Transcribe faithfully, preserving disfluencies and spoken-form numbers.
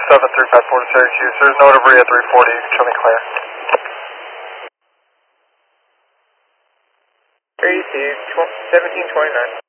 seven three five four to Syracuse. There's no debris at three forty. Show me clear. Received seventeen twenty-nine.